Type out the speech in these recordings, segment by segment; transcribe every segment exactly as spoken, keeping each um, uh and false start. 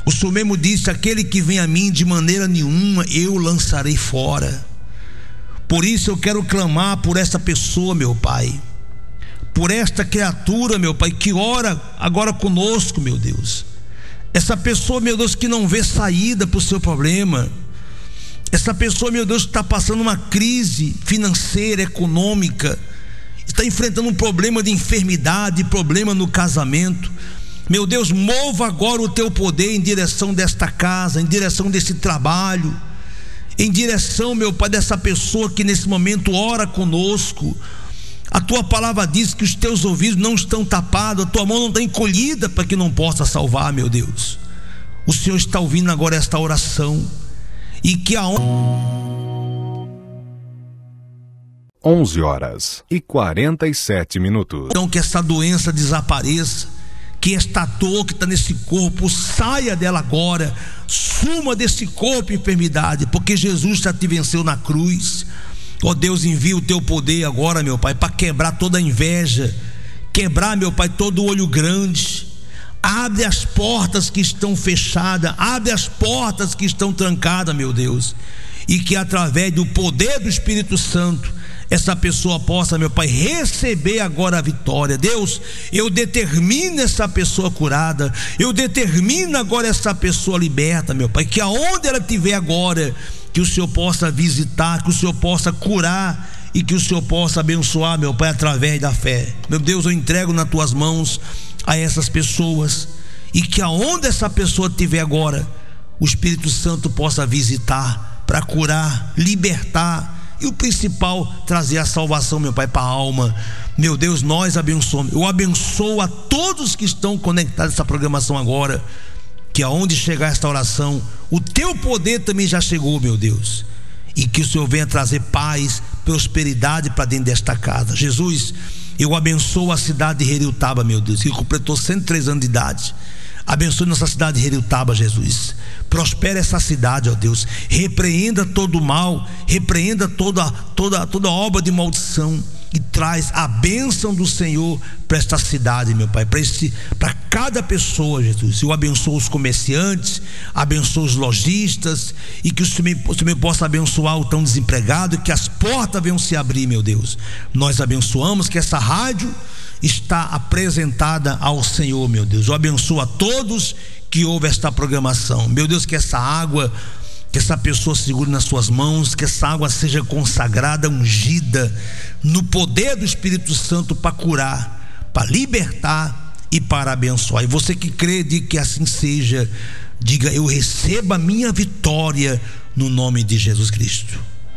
O Senhor mesmo disse: aquele que vem a mim, de maneira nenhuma eu lançarei fora. Por isso eu quero clamar por esta pessoa, meu Pai, por esta criatura, meu Pai, que ora agora conosco, meu Deus. Essa pessoa, meu Deus, que não vê saída para o seu problema. Essa pessoa, meu Deus, que está passando uma crise financeira, econômica, está enfrentando um problema de enfermidade, problema no casamento. Meu Deus, mova agora o teu poder em direção desta casa, em direção desse trabalho, em direção, meu Pai, dessa pessoa que nesse momento ora conosco. A tua palavra diz que os teus ouvidos não estão tapados, a tua mão não está encolhida para que não possa salvar, meu Deus. O Senhor está ouvindo agora esta oração, e que a onze horas e quarenta e sete minutos. Então que essa doença desapareça, que esta dor que está nesse corpo saia dela agora, suma desse corpo enfermidade, porque Jesus já te venceu na cruz. Ó oh Deus, envia o teu poder agora, meu Pai, para quebrar toda a inveja, quebrar, meu Pai, todo o olho grande. Abre as portas que estão fechadas, abre as portas que estão trancadas, meu Deus, e que através do poder do Espírito Santo essa pessoa possa, meu Pai, receber agora a vitória. Deus, eu determino essa pessoa curada, eu determino agora essa pessoa liberta, meu Pai, que aonde ela estiver agora, que o Senhor possa visitar, que o Senhor possa curar e que o Senhor possa abençoar, meu Pai, através da fé. Meu Deus, eu entrego nas tuas mãos a essas pessoas, e que aonde essa pessoa estiver agora, o Espírito Santo possa visitar para curar, libertar, e o principal, trazer a salvação, meu Pai, para a alma. Meu Deus, nós abençoamos, eu abençoo a todos que estão conectados a essa programação agora, que aonde chegar esta oração, o teu poder também já chegou, meu Deus, e que o Senhor venha trazer paz, prosperidade para dentro desta casa. Jesus, eu abençoo a cidade de Heriotaba, meu Deus, que completou cento e três anos de idade. Abençoe nossa cidade de Heriotaba, Jesus. Prospere essa cidade, ó Deus. Repreenda todo o mal, repreenda toda, toda, toda obra de maldição, e traz a bênção do Senhor para esta cidade, meu Pai, para esse, para cada pessoa, Jesus. Eu abençoo os comerciantes, abençoo os lojistas, e que o Senhor, o Senhor possa abençoar o tão desempregado, e que as portas venham se abrir, meu Deus. Nós abençoamos que essa rádio está apresentada ao Senhor, meu Deus. Eu abençoo a todos que ouvem esta programação, meu Deus, que essa água, que essa pessoa segure nas suas mãos, que essa água seja consagrada, ungida no poder do Espírito Santo, para curar, para libertar e para abençoar. E você que crê, diga que assim seja, diga: eu recebo a minha vitória no nome de Jesus Cristo.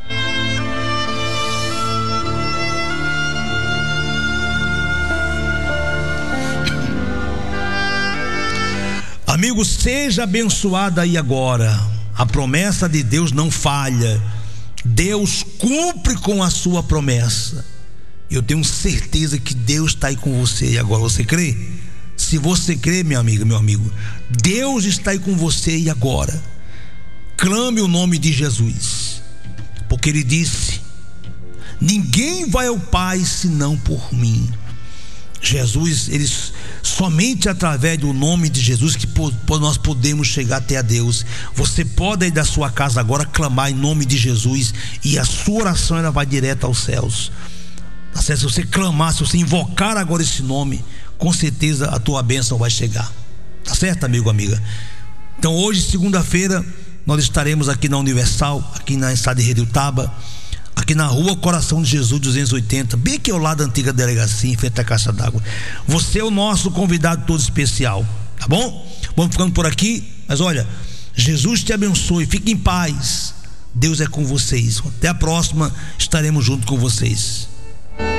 Amigo, seja abençoado aí agora. A promessa de Deus não falha. Deus cumpre com a sua promessa. Eu tenho certeza que Deus está aí com você e agora. Você crê? Se você crê, minha amiga, meu amigo, Deus está aí com você e agora. Clame o nome de Jesus, porque Ele disse: ninguém vai ao Pai senão por mim. Jesus, ele, somente através do nome de Jesus que nós podemos chegar até a Deus. Você pode ir da sua casa agora clamar em nome de Jesus, e a sua oração ela vai direto aos céus. Tá certo? Se você clamar, se você invocar agora esse nome, com certeza a tua bênção vai chegar. Tá certo, amigo, amiga? Então hoje, segunda-feira, nós estaremos aqui na Universal, aqui na cidade de Heriotaba, aqui na rua Coração de Jesus duzentos e oitenta, bem aqui ao lado da antiga delegacia, em frente à caixa d'água. Você é o nosso convidado todo especial, tá bom? Vamos ficando por aqui, mas olha, Jesus te abençoe, fique em paz, Deus é com vocês. Até a próxima, estaremos junto com vocês.